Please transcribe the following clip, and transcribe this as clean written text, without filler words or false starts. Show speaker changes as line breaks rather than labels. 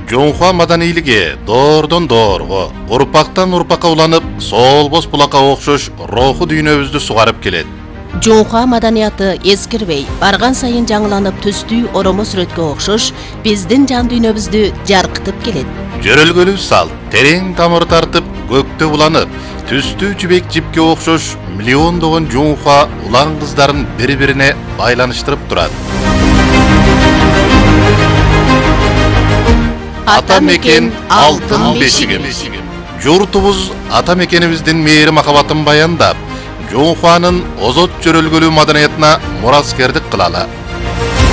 Жонхуа маданийлиги доордон доорго, урпактан урпакка уланып, солбос булакка окшош руху дүйнөбүздү сугарып келет.
Жонхуа маданияты эскирбей, барган сайын жаңыланып түстүү оромо сүрөткө окшош биздин жан дүйнөбүздү жаркытып келет.
Жөрөлгөлүү салт терең тамыр тартып, көктө буланып, түстүү жибек жипке окшош миллиондогон жонхуа улан кыздарын бири-бирине байланыштырып турат. Ата мекен алтын бешигим. Журтубуз ата мекенибиздин мээри махабатын баяндап, Жонхуанын озот жөрөлгөлүү маданиятына мураскердик кылалы.